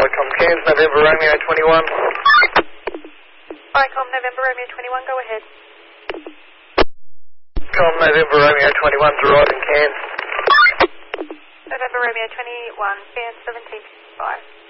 Icom Cairns, November Romeo 21. Icom November Romeo 21, go ahead. Com November Romeo 21 to Ride in Cairns. November Romeo 21, Cairns 1755.